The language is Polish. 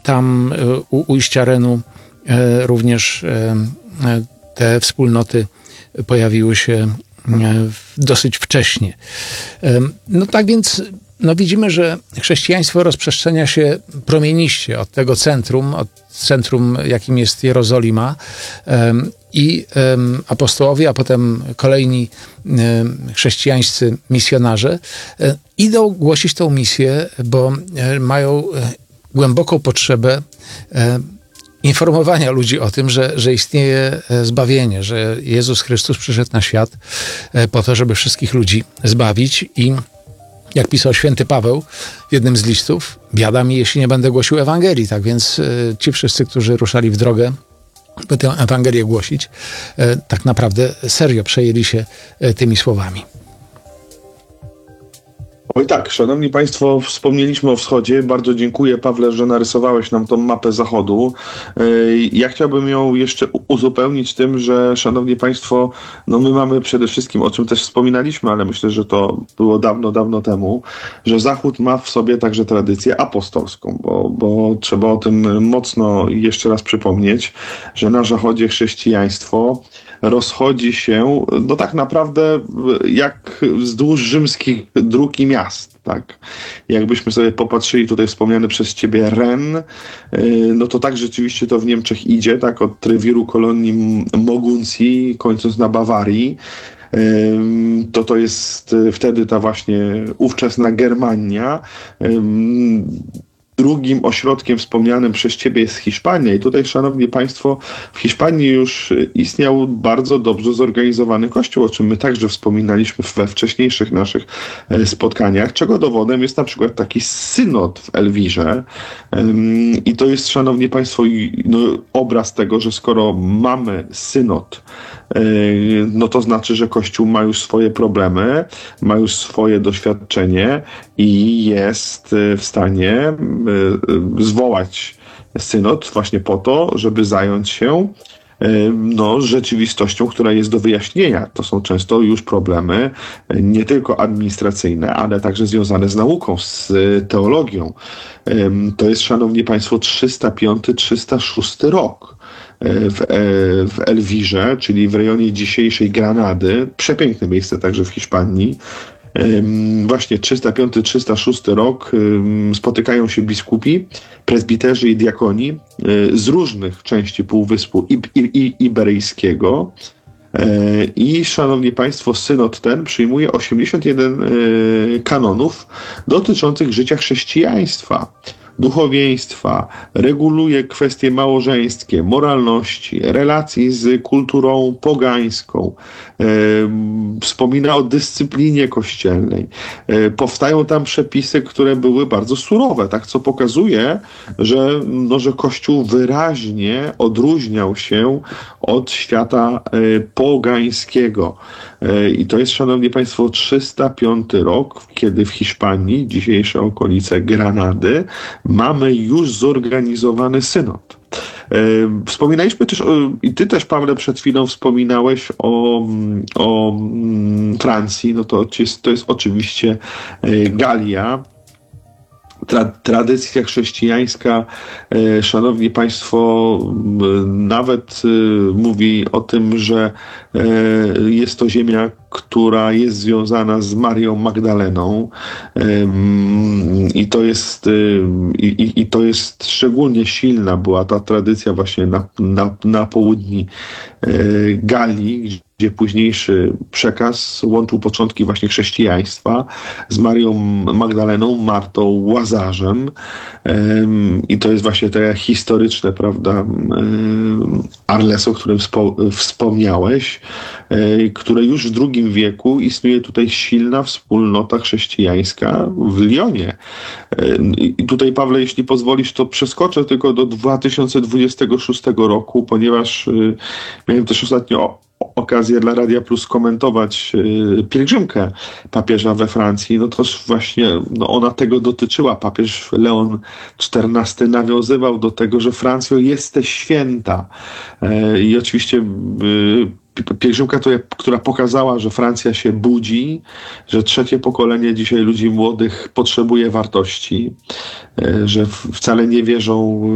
tam u ujścia Renu również te wspólnoty pojawiły się dosyć wcześnie. No tak więc widzimy, że chrześcijaństwo rozprzestrzenia się promieniście od tego centrum, jakim jest Jerozolima, i apostołowie, a potem kolejni chrześcijańscy misjonarze idą głosić tą misję, bo mają głęboką potrzebę informowania ludzi o tym, że istnieje zbawienie, że Jezus Chrystus przyszedł na świat po to, żeby wszystkich ludzi zbawić. I jak pisał święty Paweł w jednym z listów, biada mi, jeśli nie będę głosił Ewangelii. Tak więc ci wszyscy, którzy ruszali w drogę, by tę Ewangelię głosić, tak naprawdę serio przejęli się tymi słowami. Oj tak, szanowni państwo, wspomnieliśmy o wschodzie. Bardzo dziękuję, Pawle, że narysowałeś nam tą mapę zachodu. Ja chciałbym ją jeszcze uzupełnić tym, że szanowni państwo, my mamy przede wszystkim, o czym też wspominaliśmy, ale myślę, że to było dawno, dawno temu, że Zachód ma w sobie także tradycję apostolską, bo trzeba o tym mocno jeszcze raz przypomnieć, że na Zachodzie chrześcijaństwo rozchodzi się, tak naprawdę jak wzdłuż rzymskich dróg i miast, tak. Jakbyśmy sobie popatrzyli, tutaj wspomniany przez ciebie Ren, to tak rzeczywiście to w Niemczech idzie, tak, od rewiru kolonii Moguncji, kończąc na Bawarii. To jest wtedy ta właśnie ówczesna Germania. Drugim ośrodkiem wspomnianym przez ciebie jest Hiszpania i tutaj, szanowni państwo, w Hiszpanii już istniał bardzo dobrze zorganizowany kościół, o czym my także wspominaliśmy we wcześniejszych naszych spotkaniach, czego dowodem jest na przykład taki synod w Elwirze i to jest, szanowni państwo, obraz tego, że skoro mamy synod, to znaczy, że Kościół ma już swoje problemy, ma już swoje doświadczenie i jest w stanie zwołać synod właśnie po to, żeby zająć się rzeczywistością, która jest do wyjaśnienia. To są często już problemy nie tylko administracyjne, ale także związane z nauką, z teologią. To jest, szanowni państwo, 305-306 rok. W Elwirze, czyli w rejonie dzisiejszej Granady, przepiękne miejsce także w Hiszpanii. Właśnie 305-306 rok spotykają się biskupi, prezbiterzy i diakoni z różnych części Półwyspu Iberyjskiego i, szanowni państwo, synod ten przyjmuje 81 kanonów dotyczących życia chrześcijaństwa, duchowieństwa, reguluje kwestie małżeńskie, moralności, relacji z kulturą pogańską, wspomina o dyscyplinie kościelnej. Powstają tam przepisy, które były bardzo surowe, tak, co pokazuje, że Kościół wyraźnie odróżniał się od świata pogańskiego. I to jest, szanowni państwo, 305 rok, kiedy w Hiszpanii, dzisiejsze okolice Granady, mamy już zorganizowany synod. Wspominaliśmy też, i ty też, Pawle, przed chwilą wspominałeś o Francji, to jest oczywiście Galia. Tradycja chrześcijańska, szanowni państwo, nawet mówi o tym, że jest to ziemia, która jest związana z Marią Magdaleną i to jest szczególnie silna była ta tradycja właśnie na południ Galii, gdzie późniejszy przekaz łączył początki właśnie chrześcijaństwa z Marią Magdaleną, Martą, Łazarzem. I to jest właśnie te historyczne, prawda, Arles, o którym wspomniałeś, które już w II wieku istnieje tutaj silna wspólnota chrześcijańska w Lyonie. I tutaj, Pawle, jeśli pozwolisz, to przeskoczę tylko do 2026 roku, ponieważ miałem też ostatnio okazję dla Radia Plus komentować pielgrzymkę papieża we Francji. Toż właśnie ona tego dotyczyła. Papież Leon XIV nawiązywał do tego, że Francjo, jesteś święta. I oczywiście pielgrzymka, która pokazała, że Francja się budzi, że trzecie pokolenie dzisiaj ludzi młodych potrzebuje wartości, że wcale nie wierzą